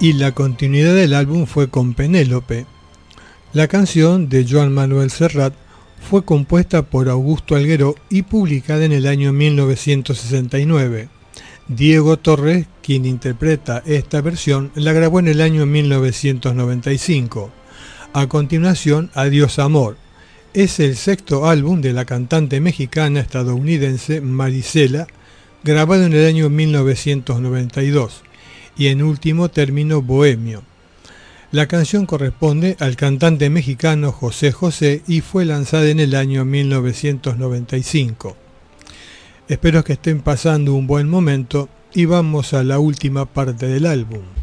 y la continuidad del álbum fue con Penélope. La canción, de Joan Manuel Serrat, fue compuesta por Augusto Algueró y publicada en el año 1969. Diego Torres, quien interpreta esta versión, la grabó en el año 1995. A continuación, Adiós Amor. Es el sexto álbum de la cantante mexicana estadounidense Marisela, grabado en el año 1992, y en último término Bohemio. La canción corresponde al cantante mexicano José José y fue lanzada en el año 1995. Espero que estén pasando un buen momento y vamos a la última parte del álbum.